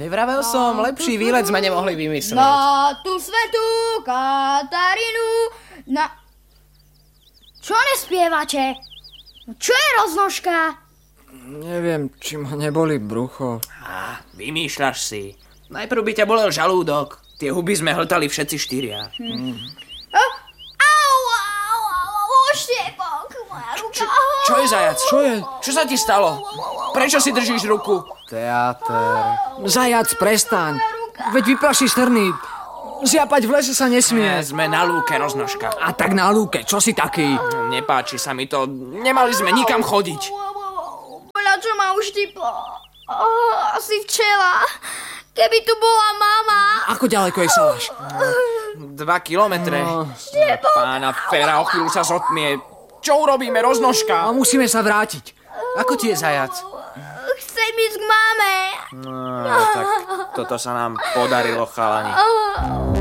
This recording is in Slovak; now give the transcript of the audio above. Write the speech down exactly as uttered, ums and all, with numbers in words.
Nevravel som, lepší výlet sme nemohli vymyslieť. Na tú svetú Katarínu, na... Čo nespievate? No čo je roznožka? Neviem, či ma neboli brucho. Á, vymýšľaš si. Najprv by ťa bolel žalúdok. Tie huby sme hltali všetci štyria. Hm. Au, au, au, oštiepok, moja ruka. Čo je, zajac? Čo je? Čo sa ti stalo? Prečo si držíš ruku? Teáter. Zajac, prestaň. Veď vyprašíš trny. Zjapať v lese sa nesmie. Nie, sme na lúke, roznožka. A tak na lúke, čo si taký? Nepáči sa mi to. Nemali sme nikam chodiť. Boľa, čo ma uštiplo? Oh, asi včela. Keby tu bola mama. Ako ďaleko je Salaš? Dva kilometre. Pána Fera, o chvíľu sa zotmie. Čo urobíme, roznožka? A musíme sa vrátiť. Ako ti je, zajac? Chcem ísť k mame. No, tak toto sa nám podarilo, chalani.